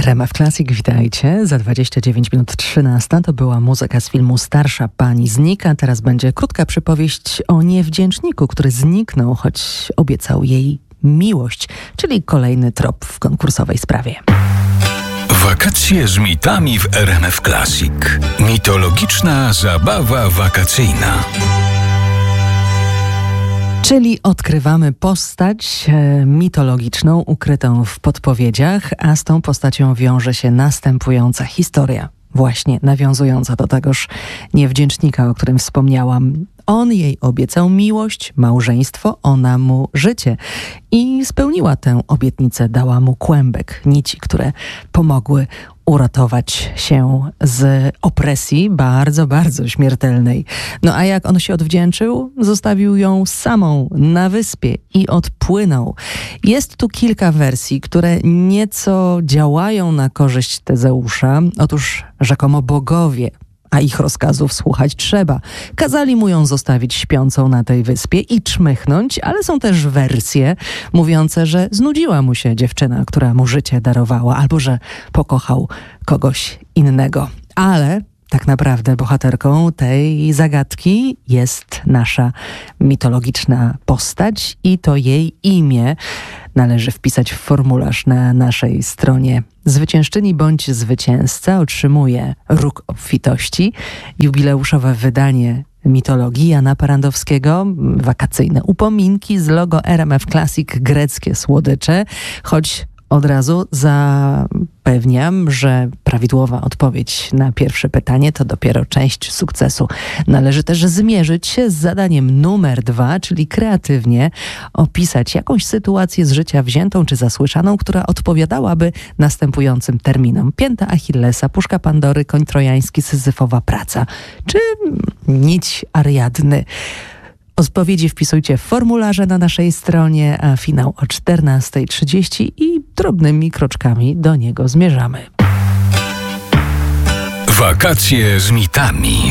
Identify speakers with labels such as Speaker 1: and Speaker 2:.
Speaker 1: RMF Classic, witajcie. Za 29 minut 13 to była muzyka z filmu Starsza Pani znika. Teraz będzie krótka przypowieść o niewdzięczniku, który zniknął, choć obiecał jej miłość, czyli kolejny trop w konkursowej sprawie.
Speaker 2: Wakacje z mitami w RMF Classic. Mitologiczna zabawa wakacyjna.
Speaker 1: Czyli odkrywamy postać mitologiczną, ukrytą w podpowiedziach, a z tą postacią wiąże się następująca historia. Właśnie nawiązująca do tegoż niewdzięcznika, o którym wspomniałam. On jej obiecał miłość, małżeństwo, ona mu życie. I spełniła tę obietnicę, dała mu kłębek, nici, które pomogły uratować się z opresji bardzo, bardzo śmiertelnej. No a jak on się odwdzięczył? Zostawił ją samą na wyspie i odpłynął. Jest tu kilka wersji, które nieco działają na korzyść Tezeusza. Otóż rzekomo bogowie, a ich rozkazów słuchać trzeba, kazali mu ją zostawić śpiącą na tej wyspie i czmychnąć, ale są też wersje mówiące, że znudziła mu się dziewczyna, która mu życie darowała, albo że pokochał kogoś innego. Ale tak naprawdę bohaterką tej zagadki jest nasza mitologiczna postać i to jej imię należy wpisać w formularz na naszej stronie. Zwyciężczyni bądź zwycięzca otrzymuje róg obfitości, jubileuszowe wydanie mitologii Jana Parandowskiego, wakacyjne upominki z logo RMF Classic, greckie słodycze, choć od razu zapewniam, że prawidłowa odpowiedź na pierwsze pytanie to dopiero część sukcesu. Należy też zmierzyć się z zadaniem numer 2, czyli kreatywnie opisać jakąś sytuację z życia wziętą czy zasłyszaną, która odpowiadałaby następującym terminom. Pięta Achillesa, puszka Pandory, koń trojański, syzyfowa praca czy nić Ariadny. Odpowiedzi wpisujcie w formularze na naszej stronie, a finał o 14:30 i drobnymi kroczkami do niego zmierzamy.
Speaker 2: Wakacje z mitami.